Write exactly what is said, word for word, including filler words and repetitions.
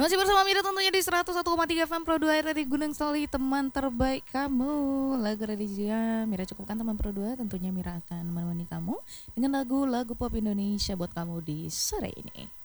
Masih bersama Mira tentunya di seratus satu koma tiga F M Pro dua dari Gunung Soli, teman terbaik kamu. Lagu Raditya Mira cukupkan teman Pro dua, tentunya Mira akan menemani kamu dengan lagu-lagu pop Indonesia buat kamu di sore ini.